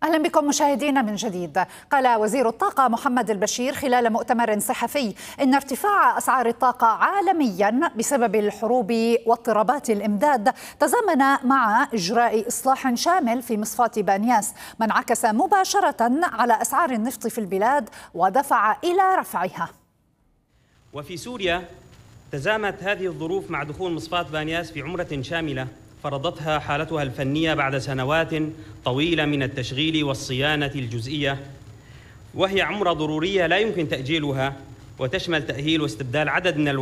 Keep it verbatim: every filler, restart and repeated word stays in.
أهلا بكم مشاهدينا من جديد. قال وزير الطاقة محمد البشير خلال مؤتمر صحفي إن ارتفاع أسعار الطاقة عالميا بسبب الحروب واضطرابات الإمداد تزامن مع إجراء إصلاح شامل في مصفاة بانياس، ما انعكس مباشرة على أسعار النفط في البلاد ودفع إلى رفعها. وفي سوريا تزامت هذه الظروف مع دخول مصفاة بانياس في عمرة شاملة فرضتها حالتها الفنية بعد سنوات طويلة من التشغيل والصيانة الجزئية، وهي عمرة ضرورية لا يمكن تأجيلها، وتشمل تأهيل واستبدال عدد من